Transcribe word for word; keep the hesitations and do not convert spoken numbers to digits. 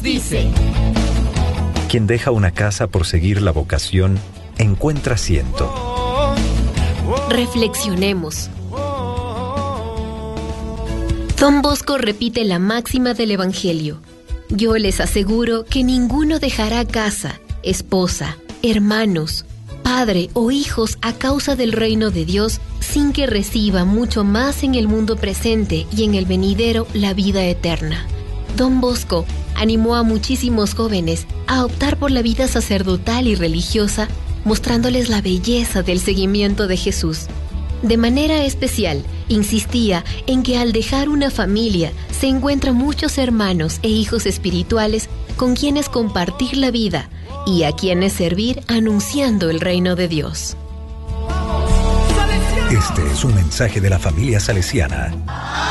Dice: quien deja una casa por seguir la vocación, encuentra asiento. Reflexionemos. Don Bosco repite la máxima del Evangelio: yo les aseguro que ninguno dejará casa, esposa, hermanos, padre o hijos a causa del reino de Dios sin que reciba mucho más en el mundo presente y en el venidero la vida eterna. Don Bosco animó a muchísimos jóvenes a optar por la vida sacerdotal y religiosa, mostrándoles la belleza del seguimiento de Jesús. De manera especial, insistía en que al dejar una familia se encuentran muchos hermanos e hijos espirituales con quienes compartir la vida y a quienes servir anunciando el reino de Dios. Este es un mensaje de la familia salesiana.